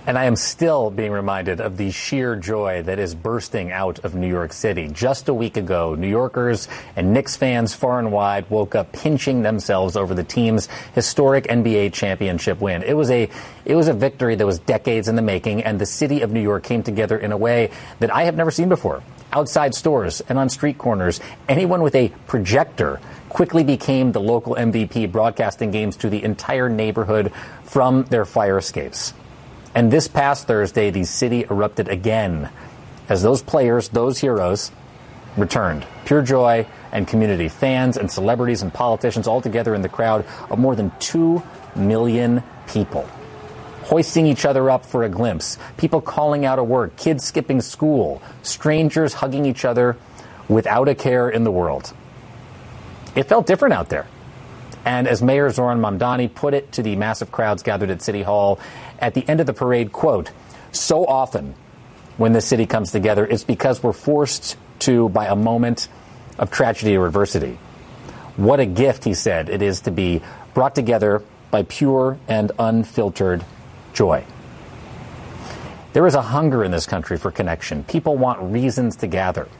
And I am still being reminded of the sheer joy that is bursting out of New York City. Just a week ago, New Yorkers and Knicks fans far and wide woke up pinching themselves over the team's historic NBA championship win. It was a victory that was decades in the making, and the city of New York came together in a way that I have never seen before. Outside stores and on street corners, anyone with a projector quickly became the local MVP, broadcasting games to the entire neighborhood from their fire escapes. And this past Thursday, the city erupted again as those players, those heroes, returned. Pure joy and community. Fans and celebrities and politicians all together in the crowd of more than 2 million people, hoisting each other up for a glimpse, people calling out of work, kids skipping school, strangers hugging each other without a care in the world. It felt different out there. And as Mayor Zoran Mamdani put it to the massive crowds gathered at City Hall at the end of the parade, quote, "So often when the city comes together, it's because we're forced to by a moment of tragedy or adversity. What a gift," he said, "it is to be brought together by pure and unfiltered joy." There is a hunger in this country for connection. People want reasons to gather.